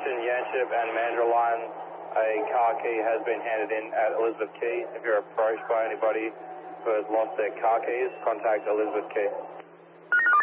Attention Yanchep and Mandurah Line, a car key has been handed in at Elizabeth Quay. If you're approached by anybody who has lost their car keys, contact Elizabeth Quay.